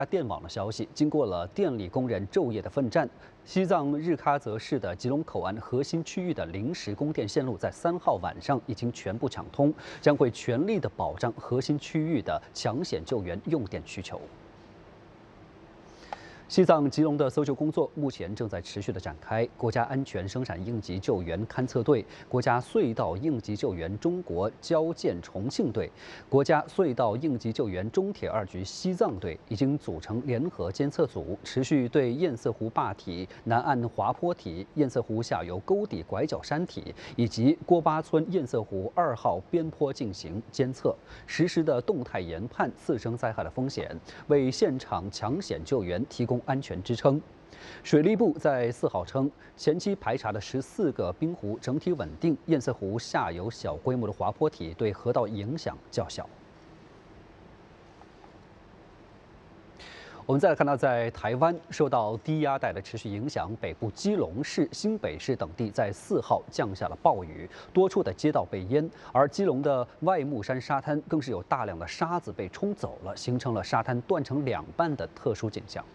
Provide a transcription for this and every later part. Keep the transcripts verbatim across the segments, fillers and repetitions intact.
电网的消息，经过了电力工人昼夜的奋战，西藏日喀则市的吉隆口岸核心区域的临时供电线路在三号晚上已经全部抢通，将会全力的保障核心区域的抢险救援用电需求。 西藏吉隆的搜救工作目前正在持续的展开。国家安全生产应急救援勘测队、国家隧道应急救援中国交建重庆队、国家隧道应急救援中铁二局西藏队已经组成联合监测组，持续对堰塞湖坝体、南岸滑坡体、堰塞湖下游沟底拐角山体以及郭巴村堰塞湖二号边坡进行监测，实时的动态研判次生灾害的风险，为现场抢险救援提供 安全支撑。水利部在四号称，前期排查的十四个冰湖整体稳定，堰塞湖下游小规模的滑坡体对河道影响较小。我们再来看到，在台湾受到低压带的持续影响，北部基隆市、新北市等地在四号降下了暴雨，多处的街道被淹，而基隆的外木山沙滩更是有大量的沙子被冲走了，形成了沙滩断成两半的特殊景象。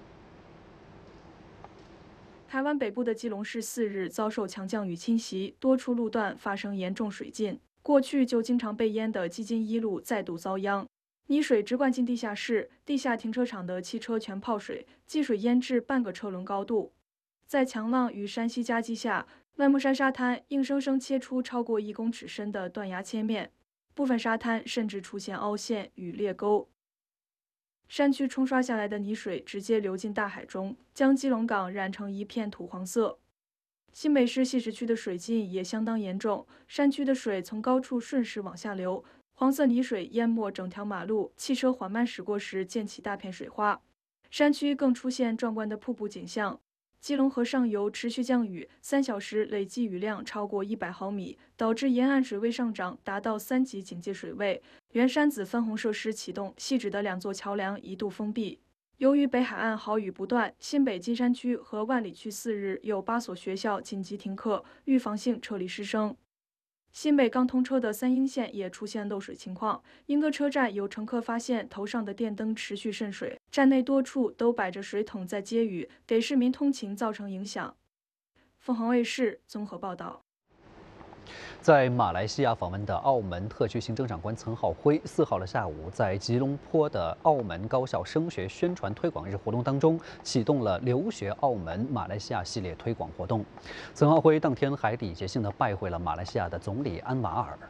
台湾北部的基隆市四日遭受强降雨侵袭，多处路段发生严重水浸。过去就经常被淹的基金一路再度遭殃，泥水直灌进地下室，地下停车场的汽车全泡水，积水淹至半个车轮高度。在强浪与山溪夹击下，外木山沙滩硬生生切出超过一公尺深的断崖切面，部分沙滩甚至出现凹陷与裂沟。 山区冲刷下来的泥水直接流进大海中，将基隆港染成一片土黄色。新北市西石区的水浸也相当严重，山区的水从高处顺势往下流，黄色泥水淹没整条马路，汽车缓慢驶过时溅起大片水花。山区更出现壮观的瀑布景象。 基隆河上游持续降雨，三小时累计雨量超过一百毫米，导致沿岸水位上涨，达到三级警戒水位。原山子分洪设施启动，细致的两座桥梁一度封闭。由于北海岸豪雨不断，新北金山区和万里区四日有八所学校紧急停课，预防性撤离师生。 新北刚通车的三鶯线也出现漏水情况，莺歌车站有乘客发现头上的电灯持续渗水，站内多处都摆着水桶在接雨，给市民通勤造成影响。凤凰卫视综合报道。 在马来西亚访问的澳门特区行政长官岑浩辉，四号的下午在吉隆坡的澳门高校升学宣传推广日活动当中，启动了留学澳门马来西亚系列推广活动。岑浩辉当天还礼节性的拜会了马来西亚的总理安瓦尔。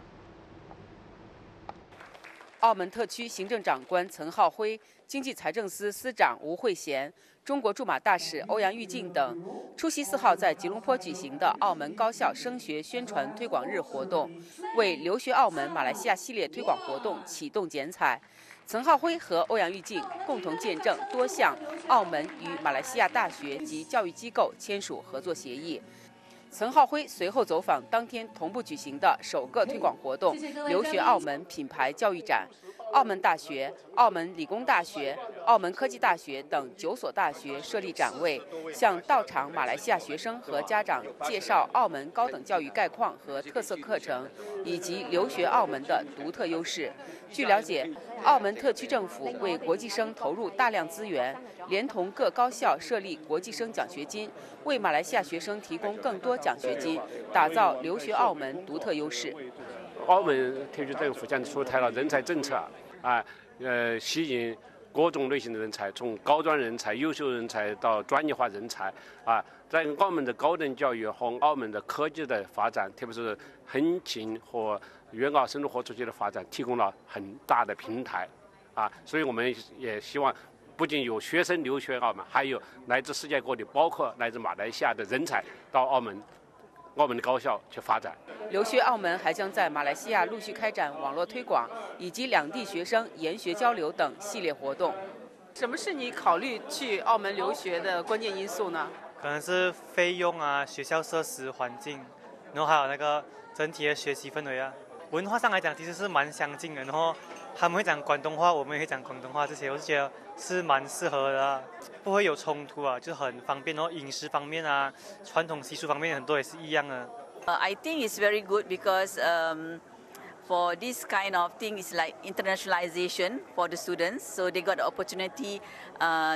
澳门特区行政长官岑浩辉、经济财政司司长吴慧贤、中国驻马大使欧阳玉靖等出席四号在吉隆坡举行的澳门高校升学宣传推广日活动，为留学澳门马来西亚系列推广活动启动剪彩。岑浩辉和欧阳玉靖共同见证多项澳门与马来西亚大学及教育机构签署合作协议。 岑浩辉随后走访当天同步举行的首个推广活动——留学澳门品牌教育展。澳门大学、澳门理工大学、澳门科技大学等九所大学设立展位，向到场马来西亚学生和家长介绍澳门高等教育概况和特色课程，以及留学澳门的独特优势。据了解，澳门特区政府为国际生投入大量资源，连同各高校设立国际生奖学金，为马来西亚学生提供更多奖学金，打造留学澳门独特优势。 澳门特区政府将出台了人才政策，啊，呃，吸引各种类型的人才，从高端人才、优秀人才到专业化人才，啊，在澳门的高等教育和澳门的科技的发展，特别是横琴和粤澳深度合作区的发展，提供了很大的平台，啊，所以我们也希望。 不仅有学生留学澳门，还有来自世界各地，包括来自马来西亚的人才到澳门、澳门的高校去发展。 留学澳门还将在马来西亚陆续开展网络推广以及两地学生研学交流等系列活动。什么是你考虑去澳门留学的关键因素呢？ 可能是费用啊、学校设施、环境，然后还有那个整体的学习氛围啊。文化上来讲，其实是蛮相近的，然后。 他们会讲广东话，我们也会讲广东话，这些我是觉得是蛮适合的、啊，不会有冲突啊，就很方便。然后饮食方面啊，传统习俗方面很多也是一样的。 Uh, I think it's very good because um, for this kind of thing is like internationalization for the students, so they got the opportunity uh,